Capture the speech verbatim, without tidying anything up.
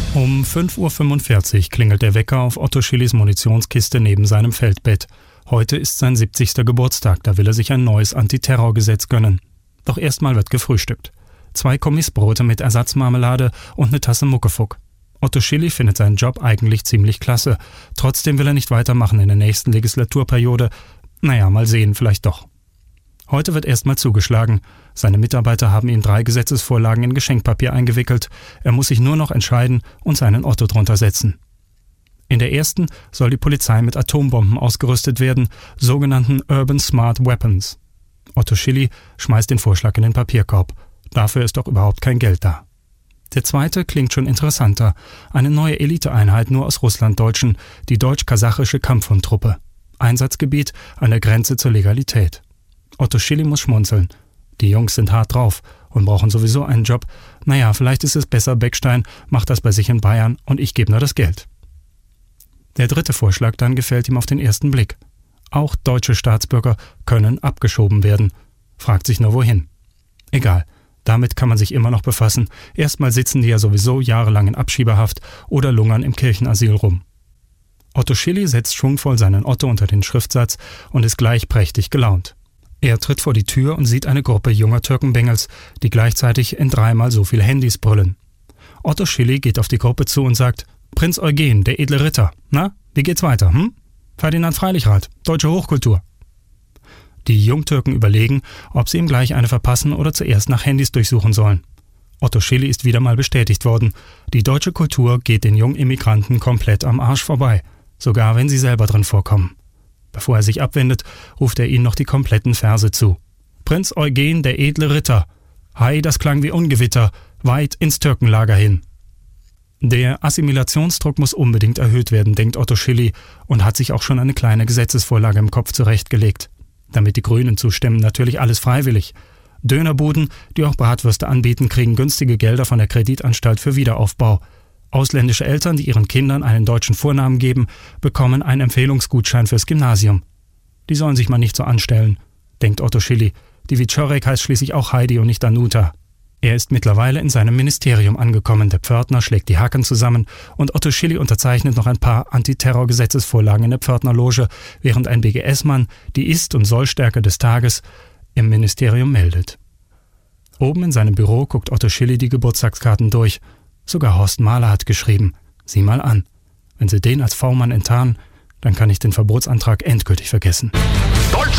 Um fünf Uhr fünfundvierzig klingelt der Wecker auf Otto Schillys Munitionskiste neben seinem Feldbett. Heute ist sein siebzigster Geburtstag, da will er sich ein neues Antiterrorgesetz gönnen. Doch erstmal wird gefrühstückt. Zwei Kommissbrote mit Ersatzmarmelade und eine Tasse Muckefuck. Otto Schilly findet seinen Job eigentlich ziemlich klasse. Trotzdem will er nicht weitermachen in der nächsten Legislaturperiode. Naja, mal sehen, vielleicht doch. Heute wird erstmal zugeschlagen. Seine Mitarbeiter haben ihm drei Gesetzesvorlagen in Geschenkpapier eingewickelt. Er muss sich nur noch entscheiden und seinen Otto drunter setzen. In der ersten soll die Polizei mit Atombomben ausgerüstet werden, sogenannten Urban Smart Weapons. Otto Schilly schmeißt den Vorschlag in den Papierkorb. Dafür ist doch überhaupt kein Geld da. Der zweite klingt schon interessanter. Eine neue Eliteeinheit nur aus Russlanddeutschen, die deutsch-kasachische Kampfhundtruppe. Einsatzgebiet an der Grenze zur Legalität. Otto Schilly muss schmunzeln. Die Jungs sind hart drauf und brauchen sowieso einen Job. Naja, vielleicht ist es besser, Beckstein macht das bei sich in Bayern und ich gebe nur das Geld. Der dritte Vorschlag dann gefällt ihm auf den ersten Blick. Auch deutsche Staatsbürger können abgeschoben werden. Fragt sich nur wohin. Egal, damit kann man sich immer noch befassen. Erstmal sitzen die ja sowieso jahrelang in Abschiebehaft oder lungern im Kirchenasyl rum. Otto Schilly setzt schwungvoll seinen Otto unter den Schriftsatz und ist gleich prächtig gelaunt. Er tritt vor die Tür und sieht eine Gruppe junger Türkenbengels, die gleichzeitig in dreimal so viele Handys brüllen. Otto Schilly geht auf die Gruppe zu und sagt: »Prinz Eugen, der edle Ritter. Na, wie geht's weiter, hm? Ferdinand Freilichrath, deutsche Hochkultur.« Die Jungtürken überlegen, ob sie ihm gleich eine verpassen oder zuerst nach Handys durchsuchen sollen. Otto Schilly ist wieder mal bestätigt worden. Die deutsche Kultur geht den jungen Immigranten komplett am Arsch vorbei, sogar wenn sie selber drin vorkommen. Bevor er sich abwendet, ruft er ihnen noch die kompletten Verse zu. »Prinz Eugen, der edle Ritter. Hei, das klang wie Ungewitter, weit ins Türkenlager hin.« Der Assimilationsdruck muss unbedingt erhöht werden, denkt Otto Schilly und hat sich auch schon eine kleine Gesetzesvorlage im Kopf zurechtgelegt. Damit die Grünen zustimmen, natürlich alles freiwillig. Dönerbuden, die auch Bratwürste anbieten, kriegen günstige Gelder von der Kreditanstalt für Wiederaufbau. Ausländische Eltern, die ihren Kindern einen deutschen Vornamen geben, bekommen einen Empfehlungsgutschein fürs Gymnasium. Die sollen sich mal nicht so anstellen, denkt Otto Schilly. Die Wieczorek heißt schließlich auch Heidi und nicht Danuta. Er ist mittlerweile in seinem Ministerium angekommen. Der Pförtner schlägt die Hacken zusammen und Otto Schilly unterzeichnet noch ein paar Antiterror-Gesetzesvorlagen in der Pförtnerloge, während ein B G S-Mann die Ist- und Sollstärke des Tages im Ministerium meldet. Oben in seinem Büro guckt Otto Schilly die Geburtstagskarten durch. Sogar Horst Mahler hat geschrieben: »Sieh mal an. Wenn Sie den als V-Mann enttarnen, dann kann ich den Verbotsantrag endgültig vergessen.«